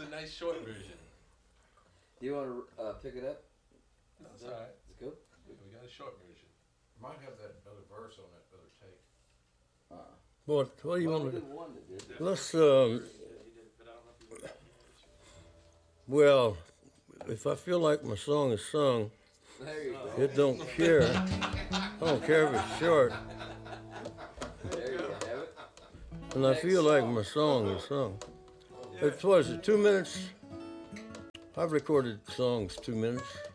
a nice short version. Do you want to pick it up? That's all right. It's good. We got a short version. Might have that other verse on that other tape. What do you Well, want we to did one that did. let's well, if I feel like my song is sung, There you go. it don't care. I don't care if it's short. There you have it. And I feel like my song is sung. It's what is it, 2 minutes? I've recorded songs 2 minutes.